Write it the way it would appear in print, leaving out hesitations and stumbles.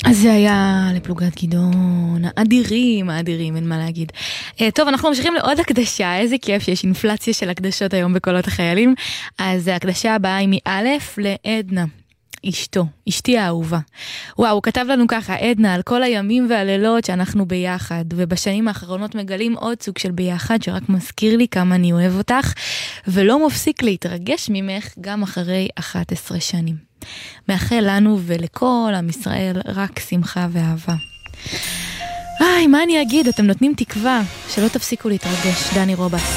אז זה היה לפלוגת גדעון, האדירים, אין מה להגיד. טוב, אנחנו ממשיכים לעוד הקדשה, איזה כיף שיש אינפלציה של הקדשות היום בקולות החיילים. אז ההקדשה הבאה היא מאלף לעדנה, אשתי האהובה. וואו, הוא כתב לנו ככה: עדנה, על כל הימים והלילות שאנחנו ביחד, ובשנים האחרונות מגלים עוד סוג של ביחד, שרק מזכיר לי כמה אני אוהב אותך, ולא מפסיק להתרגש ממך גם אחרי 11 שנים. מאחל לנו ולכל עם ישראל רק שמחה ואהבה. מה אני אגיד? אתם נותנים תקווה שלא תפסיקו להתרגש. דני רובס.